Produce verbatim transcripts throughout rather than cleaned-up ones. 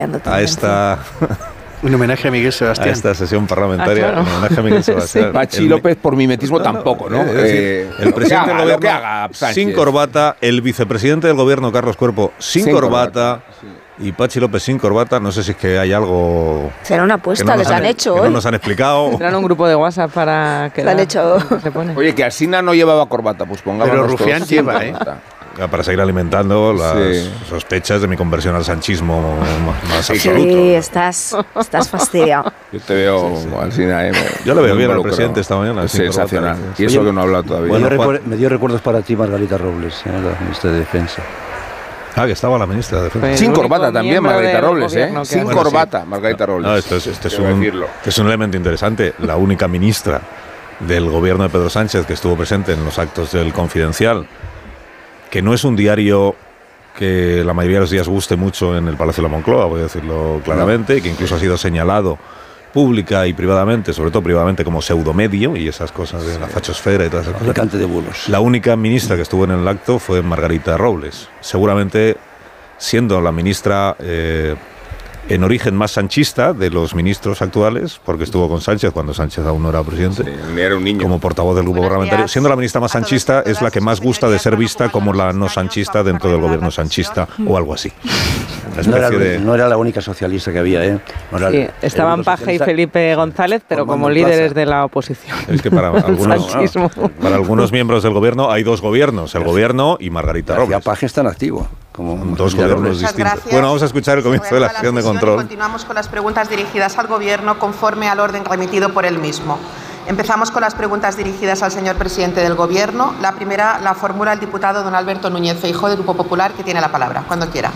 a esta... Un homenaje a Miguel Sebastián. A esta sesión parlamentaria, ah, claro. Un homenaje a Miguel Sebastián. Sí. Pachi López, por mimetismo, no, tampoco, ¿no? ¿no? Eh, el presidente haga, del gobierno haga, sin corbata, el vicepresidente del gobierno, Carlos Cuerpo, sin, sin corbata, corbata sí. Y Pachi López sin corbata. No sé si es que hay algo... Será una apuesta que, no que se han, han hecho que hoy. No nos han explicado. Tendrán un grupo de WhatsApp para que se han hecho. Se pone. Oye, que Alsina no llevaba corbata, pues pongamos. Pero Rufián lleva, ¿eh? Para seguir alimentando las sí. sospechas de mi conversión al sanchismo más sí, absoluto. Sí, estás, estás fastidiado. Yo te veo, sí, sí. Alsina, ¿eh? Yo le veo bien al presidente esta mañana. Es sensacional. Y eso que no ha hablado todavía. Bueno, me, dio me dio recuerdos para ti, Margarita Robles, ¿eh? La ministra de Defensa. Ah, que estaba la ministra de Defensa. Pues sin corbata también, Margarita Robles, ¿eh? Sin bueno, corbata, sí. Margarita Robles. No, esto es, esto es un, es un elemento interesante. La única ministra del gobierno de Pedro Sánchez que estuvo presente en los actos del Confidencial, que no es un diario que la mayoría de los días guste mucho en el Palacio de la Moncloa, voy a decirlo claramente, no. Que incluso ha sido señalado pública y privadamente, sobre todo privadamente, como pseudomedio y esas cosas de la fachosfera y todas esas cosas. Cante de bulos. La única ministra que estuvo en el acto fue Margarita Robles, seguramente siendo la ministra eh, en origen más sanchista de los ministros actuales, porque estuvo con Sánchez cuando Sánchez aún no era presidente, sí, era un niño. Como portavoz del grupo Buenos parlamentario. Días. Siendo la ministra más sanchista, es la que más gusta de ser vista como la no sanchista dentro del gobierno sanchista o algo así. No era, de... no era la única socialista que había, ¿eh? No era sí, el, estaban el Paje socialista... y Felipe González, pero como líderes de la oposición. Es que para algunos, no, para algunos miembros del gobierno hay dos gobiernos, el gobierno y Margarita Robles. Ya Paje está en activo. Como dos gobiernos distintos. Bueno, vamos a escuchar el comienzo de la sesión de control. Continuamos con las preguntas dirigidas al Gobierno conforme al orden remitido por el mismo. Empezamos con las preguntas dirigidas al señor presidente del Gobierno. La primera la formula el diputado don Alberto Núñez Feijóo, del Grupo Popular, que tiene la palabra. Cuando quiera.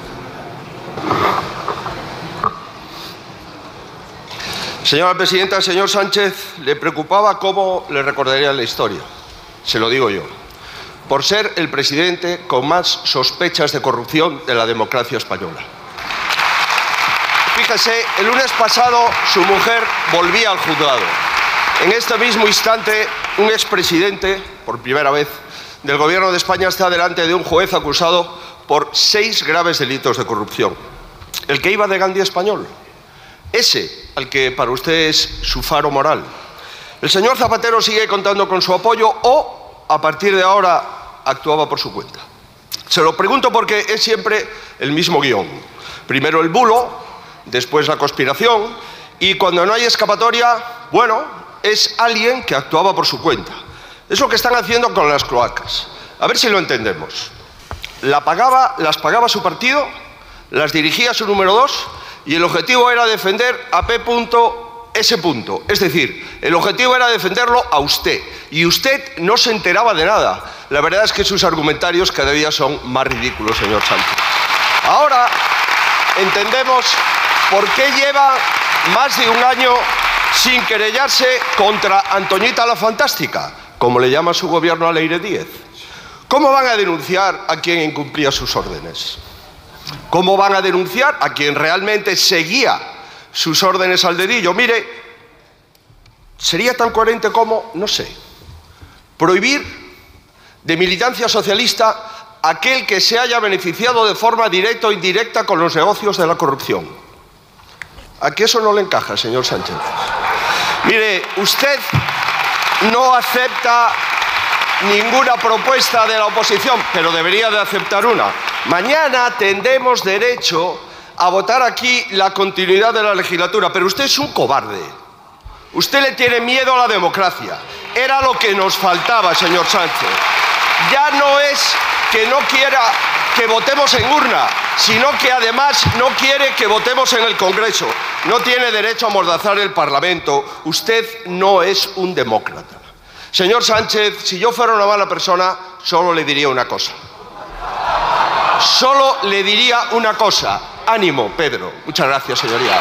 Señora presidenta, al señor Sánchez le preocupaba cómo le recordarían la historia. Se lo digo yo. Por ser el presidente con más sospechas de corrupción de la democracia española. Fíjese, el lunes pasado su mujer volvía al juzgado. En este mismo instante, un expresidente, por primera vez, del Gobierno de España está delante de un juez acusado por seis graves delitos de corrupción. El que iba de Gandhi español. Ese, al que para usted es su faro moral. El señor Zapatero sigue contando con su apoyo o, a partir de ahora, actuaba por su cuenta. Se lo pregunto porque es siempre el mismo guión. Primero el bulo, después la conspiración, y cuando no hay escapatoria, bueno, es alguien que actuaba por su cuenta. Es lo que están haciendo con las cloacas. A ver si lo entendemos. La pagaba, las pagaba su partido, las dirigía su número dos, y el objetivo era defender a P. S. Es decir, el objetivo era defenderlo a usted, y usted no se enteraba de nada. La verdad es que sus argumentarios cada día son más ridículos, señor Sánchez. Ahora entendemos por qué lleva más de un año sin querellarse contra Antoñita la Fantástica, como le llama su gobierno a Leire Díez. ¿Cómo van a denunciar a quien incumplía sus órdenes? ¿Cómo van a denunciar a quien realmente seguía sus órdenes al dedillo? Mire, sería tan coherente como, no sé, prohibir de militancia socialista aquel que se haya beneficiado de forma directa o indirecta con los negocios de la corrupción. ¿A qué eso no le encaja, señor Sánchez? Mire, usted no acepta ninguna propuesta de la oposición, pero debería de aceptar una. Mañana tendremos derecho a votar aquí la continuidad de la legislatura, pero usted es un cobarde. Usted le tiene miedo a la democracia. Era lo que nos faltaba, señor Sánchez. Ya no es que no quiera que votemos en urna, sino que además no quiere que votemos en el Congreso. No tiene derecho a amordazar el Parlamento. Usted no es un demócrata. Señor Sánchez, si yo fuera una mala persona, solo le diría una cosa. Solo le diría una cosa. Ánimo, Pedro. Muchas gracias, señoría.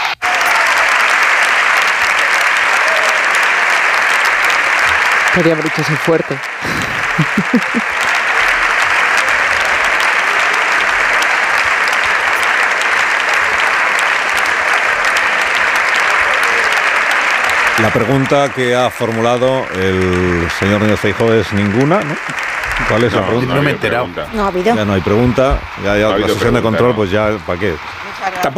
Podría haber dicho ser fuerte. La pregunta que ha formulado el señor Núñez Feijóo es ninguna, ¿no? ¿Cuál es no, la pregunta? No, no me he enterado. No ha habido. Ya no hay pregunta. Ya, ya no ha la sesión pregunta, de control, no. pues ya, ¿para qué? Tampoco